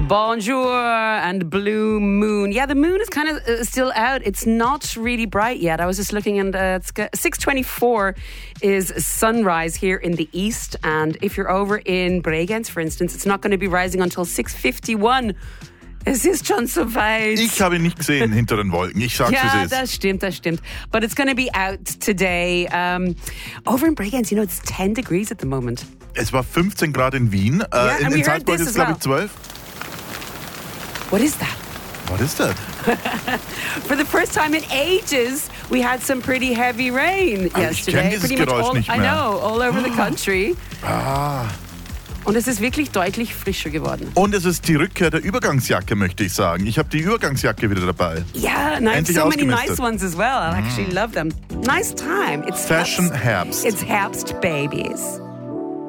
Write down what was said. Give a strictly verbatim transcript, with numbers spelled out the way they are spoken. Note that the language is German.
Bonjour and Blue Moon. Yeah, the moon is kind of uh, still out. It's not really bright yet. I was just looking and uh, it's six twenty-four is sunrise here in the east. And if you're over in Bregenz, for instance, it's not going to be rising until six fifty-one. Es ist schon so weit. Ich habe ihn nicht gesehen hinter den Wolken. Ich sag's, ja, wie es ist. das stimmt, das stimmt. But it's going to be out today. Um, over in Bregenz, you know, it's ten degrees at the moment. Es war fifteen Grad in Wien. Yeah, äh, in in Salzburg ist es, glaube ich, twelve. What is that? What is that? For the first time in ages, we had some pretty heavy rain Aber yesterday. ich kenne dieses pretty Geräusch all, nicht mehr. I know, all over the country. Ah. Und es ist wirklich deutlich frischer geworden. Und es ist die Rückkehr der Übergangsjacke, möchte ich sagen. Ich habe die Übergangsjacke wieder dabei. Yeah, and I have Endlich so many ausgemistet. nice ones as well. I actually love them. Nice time. It's Fashion Herbst. Herbst. It's Herbst, babies.